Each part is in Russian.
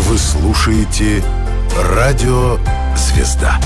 Вы слушаете «Радио Звезда».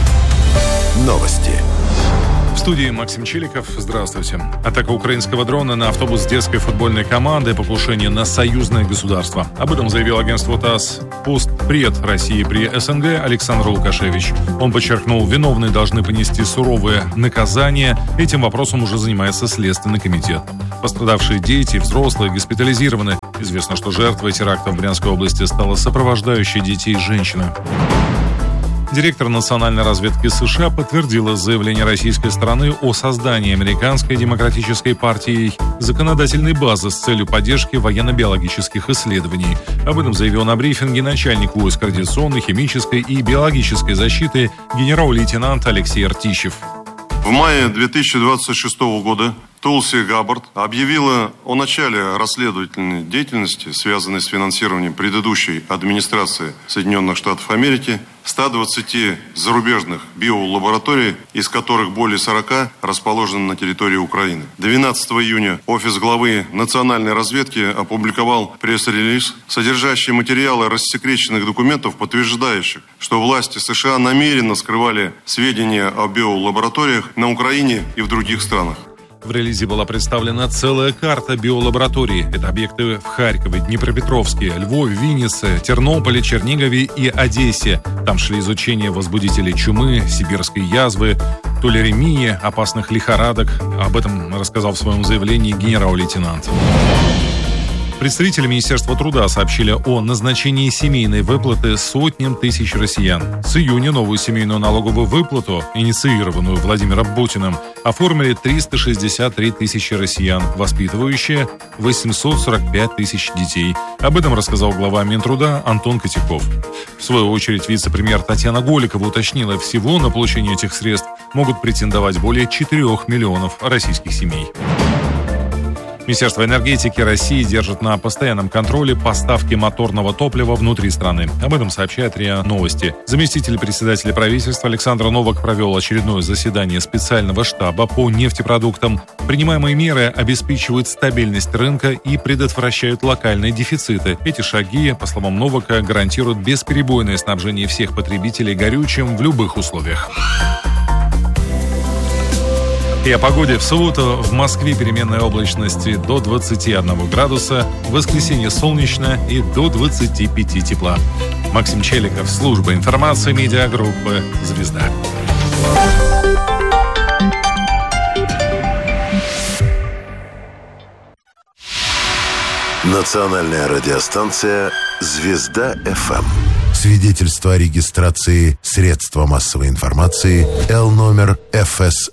Новости. В студии Максим Челиков. Здравствуйте. Атака украинского дрона на автобус детской футбольной команды, покушение на союзное государство. Об этом заявил агентству ТАСС постпред России при СНГ Александр Лукашевич. Он подчеркнул, виновные должны понести суровые наказания. Этим вопросом уже занимается Следственный комитет. Пострадавшие дети, взрослые, госпитализированы. Известно, что жертвой теракта в Брянской области стала сопровождающая детей женщина. Директор национальной разведки США подтвердила заявление российской стороны о создании Американской демократической партии законодательной базы с целью поддержки военно-биологических исследований. Об этом заявил на брифинге начальник войск радиационной, химической и биологической защиты генерал-лейтенант Алексей Артищев. В мае 2026 года Тулси Габбард объявила о начале расследовательной деятельности, связанной с финансированием предыдущей администрации Соединенных Штатов Америки, 120 зарубежных биолабораторий, из которых более 40 расположены на территории Украины. 12 июня офис главы национальной разведки опубликовал пресс-релиз, содержащий материалы рассекреченных документов, подтверждающих, что власти США намеренно скрывали сведения о биолабораториях на Украине и в других странах. В релизе была представлена целая карта биолабораторий. Это объекты в Харькове, Днепропетровске, Львове, Виннице, Тернополе, Чернигове и Одессе. Там шли изучения возбудителей чумы, сибирской язвы, толеремии, опасных лихорадок. Об этом рассказал в своем заявлении генерал-лейтенант. Представители Министерства труда сообщили о назначении семейной выплаты сотням тысяч россиян. С июня новую семейную налоговую выплату, инициированную Владимиром Путиным, оформили 363 тысячи россиян, воспитывающие 845 тысяч детей. Об этом рассказал глава Минтруда Антон Котяков. В свою очередь, вице-премьер Татьяна Голикова уточнила, всего на получение этих средств могут претендовать более 4 миллионов российских семей. Министерство энергетики России держит на постоянном контроле поставки моторного топлива внутри страны. Об этом сообщает РИА Новости. Заместитель председателя правительства Александр Новак провел очередное заседание специального штаба по нефтепродуктам. Принимаемые меры обеспечивают стабильность рынка и предотвращают локальные дефициты. Эти шаги, по словам Новака, гарантируют бесперебойное снабжение всех потребителей горючим в любых условиях. И о погоде. В субботу в Москве переменная облачность до 21 градуса, в воскресенье солнечно и до 25 тепла. Максим Челиков, служба информации медиагруппы «Звезда». Национальная радиостанция «Звезда ФМ». Свидетельство о регистрации средства массовой информации Л-номер ФС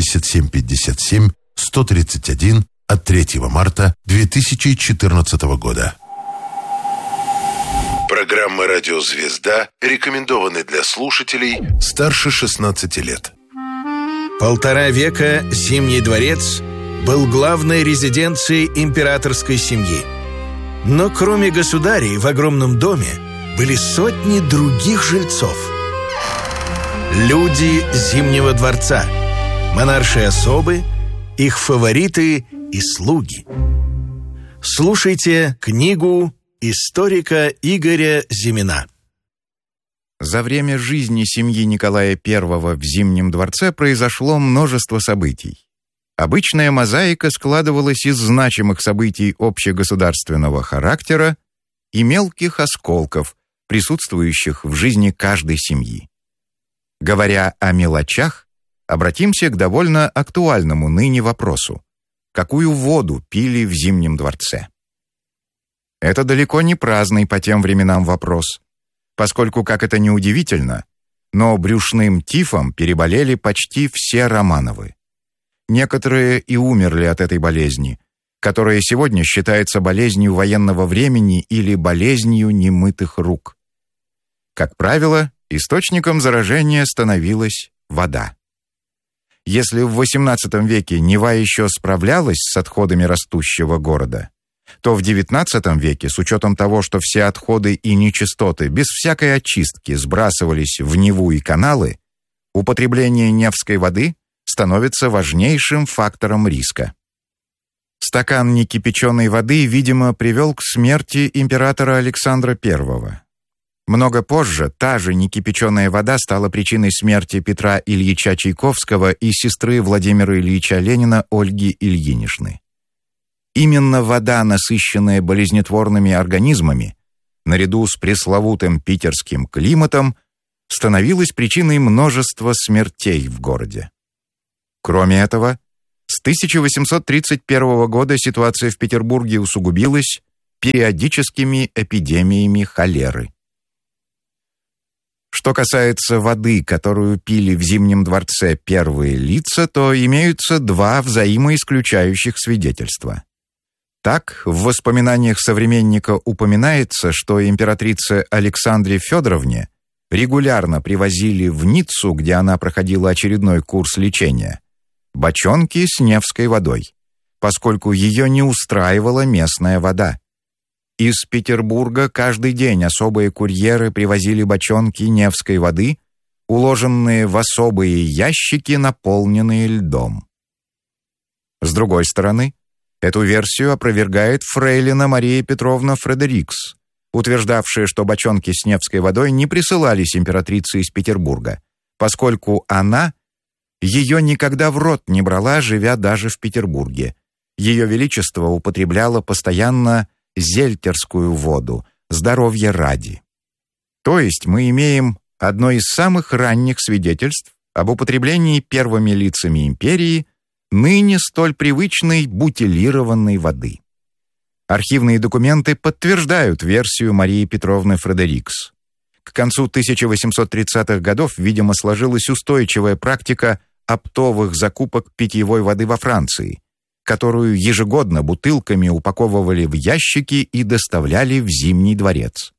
7757-131 от 3 марта 2014 года. Программа «Радио Звезда» рекомендованы для слушателей старше 16 лет. 1,5 века Зимний дворец был главной резиденцией императорской семьи. Но кроме государей в огромном доме были сотни других жильцов. Люди Зимнего дворца, монаршие особы, их фавориты и слуги. Слушайте книгу историка Игоря Зимина. За время жизни семьи Николая I в Зимнем дворце произошло множество событий. Обычная мозаика складывалась из значимых событий общегосударственного характера и мелких осколков, присутствующих в жизни каждой семьи. Говоря о мелочах, обратимся к довольно актуальному ныне вопросу: какую воду пили в Зимнем дворце? Это далеко не праздный по тем временам вопрос, поскольку, как это ни удивительно, но брюшным тифом переболели почти все Романовы. Некоторые и умерли от этой болезни, которая сегодня считается болезнью военного времени или болезнью немытых рук. Как правило, источником заражения становилась вода. Если в XVIII веке Нева еще справлялась с отходами растущего города, то в XIX веке, с учетом того, что все отходы и нечистоты без всякой очистки сбрасывались в Неву и каналы, употребление невской воды становится важнейшим фактором риска. Стакан некипяченой воды, видимо, привел к смерти императора Александра I. Много позже та же некипяченая вода стала причиной смерти Петра Ильича Чайковского и сестры Владимира Ильича Ленина Ольги Ильиничны. Именно вода, насыщенная болезнетворными организмами, наряду с пресловутым питерским климатом, становилась причиной множества смертей в городе. Кроме этого, с 1831 года ситуация в Петербурге усугубилась периодическими эпидемиями холеры. Что касается воды, которую пили в Зимнем дворце первые лица, то имеются два взаимоисключающих свидетельства. Так, в воспоминаниях современника упоминается, что императрице Александре Федоровне регулярно привозили в Ниццу, где она проходила очередной курс лечения, бочонки с Невской водой, поскольку ее не устраивала местная вода. Из Петербурга каждый день особые курьеры привозили бочонки Невской воды, уложенные в особые ящики, наполненные льдом. С другой стороны, эту версию опровергает фрейлина Мария Петровна Фредерикс, утверждавшая, что бочонки с Невской водой не присылались императрице из Петербурга, поскольку она ее никогда в рот не брала, живя даже в Петербурге. Ее Величество употребляло постоянно зельтерскую воду, здоровье ради. То есть мы имеем одно из самых ранних свидетельств об употреблении первыми лицами империи ныне столь привычной бутилированной воды. Архивные документы подтверждают версию Марии Петровны Фредерикс. К концу 1830-х годов, видимо, сложилась устойчивая практика оптовых закупок питьевой воды во Франции, которую ежегодно бутылками упаковывали в ящики и доставляли в Зимний дворец.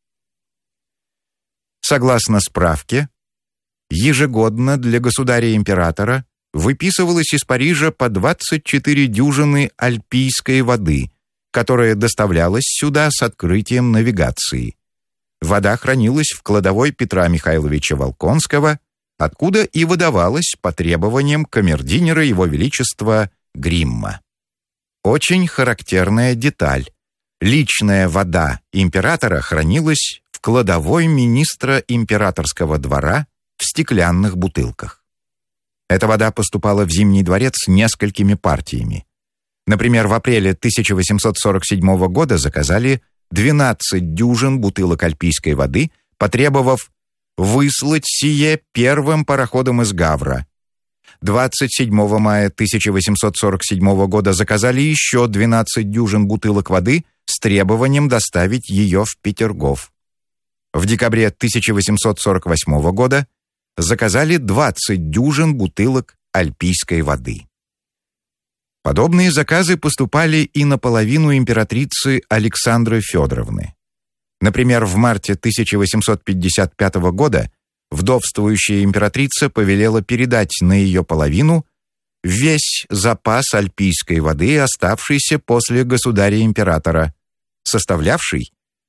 Согласно справке, ежегодно для государя-императора выписывалось из Парижа по 24 дюжины альпийской воды, которая доставлялась сюда с открытием навигации. Вода хранилась в кладовой Петра Михайловича Волконского, откуда и выдавалась по требованиям камердинера Его Величества Гримма. Очень характерная деталь. Личная вода императора хранилась в кладовой министра императорского двора в стеклянных бутылках. Эта вода поступала в Зимний дворец несколькими партиями. Например, в апреле 1847 года заказали 12 дюжин бутылок альпийской воды, потребовав выслать сие первым пароходом из Гавра. 27 мая 1847 года заказали еще 12 дюжин бутылок воды с требованием доставить ее в Петергоф. В декабре 1848 года заказали 20 дюжин бутылок альпийской воды. Подобные заказы поступали и наполовину императрицы Александры Федоровны. Например, в марте 1855 года вдовствующая императрица повелела передать на ее половину весь запас альпийской воды, оставшийся после государя-императора, составлявший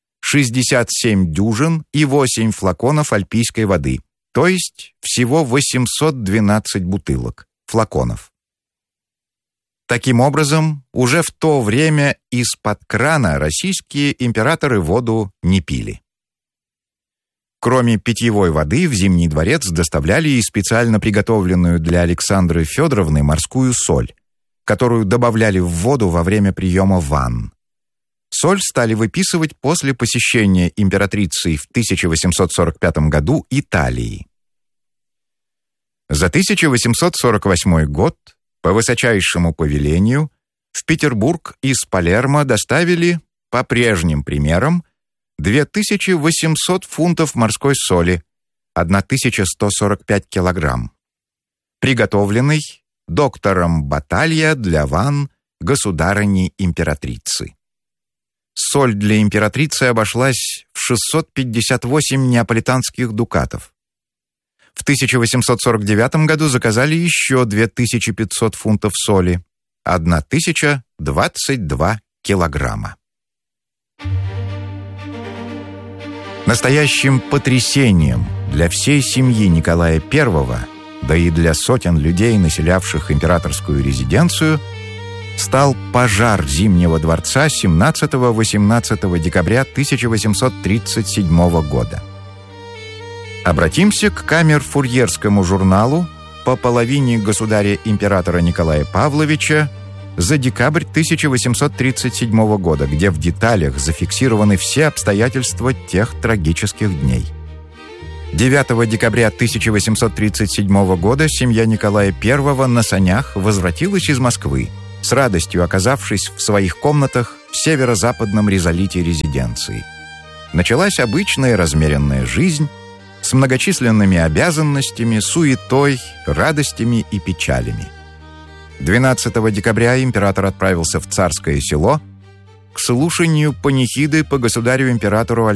67 дюжин и 8 флаконов альпийской воды, то есть всего 812 бутылок, флаконов. Таким образом, уже в то время из-под крана российские императоры воду не пили. Кроме питьевой воды, в Зимний дворец доставляли и специально приготовленную для Александры Федоровны морскую соль, которую добавляли в воду во время приема ванн. Соль стали выписывать после посещения императрицей в 1845 году Италии. За 1848 год по высочайшему повелению в Петербург из Палермо доставили, по прежним примерам, 2800 фунтов морской соли, 1145 килограмм, приготовленной доктором Баталья для ванн государыни-императрицы. Соль для императрицы обошлась в 658 неаполитанских дукатов. В 1849 году заказали еще 2500 фунтов соли, 1022 килограмма. Настоящим потрясением для всей семьи Николая I, да и для сотен людей, населявших императорскую резиденцию, стал пожар Зимнего дворца 17-18 декабря 1837 года. Обратимся к камер-фурьерскому журналу по половине государя-императора Николая Павловича за декабрь 1837 года, где в деталях зафиксированы все обстоятельства тех трагических дней. 9 декабря 1837 года семья Николая I на санях возвратилась из Москвы, с радостью оказавшись в своих комнатах в северо-западном ризолите резиденции. Началась обычная размеренная жизнь с многочисленными обязанностями, суетой, радостями и печалями. 12 декабря император отправился в Царское Село к слушанию панихиды по государю-императору